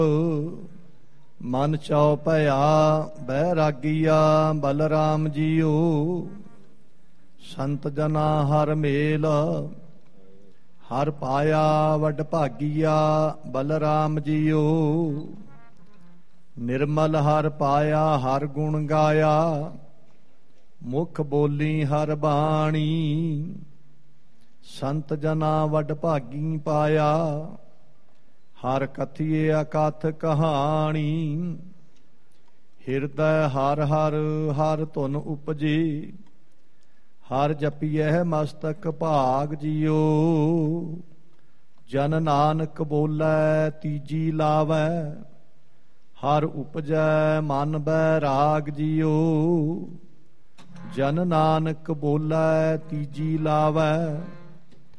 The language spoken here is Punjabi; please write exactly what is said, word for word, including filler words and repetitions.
ਮਨ ਚਉ ਭਇਆ ਬੈਰਾਗੀਆ ਬਲਰਾਮ ਜੀਓ। ਸੰਤ ਜਨਾ ਹਰ ਮੇਲ ਹਰ ਪਾਇਆ ਵੱਡ ਭਾਗੀਆ ਬਲਰਾਮ ਜੀਓ। ਨਿਰਮਲ ਹਰ ਪਾਇਆ ਹਰ ਗੁਣ ਗਾਇਆ ਮੁਖ ਬੋਲੀ ਹਰ ਬਾਣੀ। ਸੰਤ ਜਨਾ ਵੱਡ ਭਾਗੀ ਪਾਇਆ ਹਰ ਕਥੀਏ ਅਕਥ ਕਹਾਣੀ। ਹਿਰਦੈ ਹਰ ਹਰ ਹਰ ਧੁਨ ਉਪਜੀ ਹਰ ਜਪੀਐ ਮਸਤਕ ਭਾਗ ਜੀਓ। ਜਨ ਨਾਨਕ ਬੋਲੇ ਤੀਜੀ ਲਾਵੈ ਹਰ ਉਪਜੈ ਮਨ ਬੈਰਾਗ ਜੀਓ। ਜਨ ਨਾਨਕ ਬੋਲੇ ਤੀਜੀ ਲਾਵੈ